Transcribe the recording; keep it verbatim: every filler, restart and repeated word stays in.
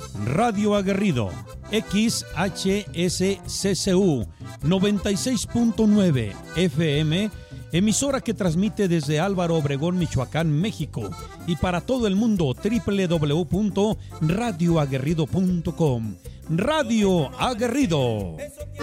Radio Aguerrido, X H S C C U noventa y seis punto nueve F M, emisora que transmite desde Álvaro Obregón, Michoacán, México, y para todo el mundo, doble u doble u doble u punto radio aguerrido punto com. Radio Aguerrido.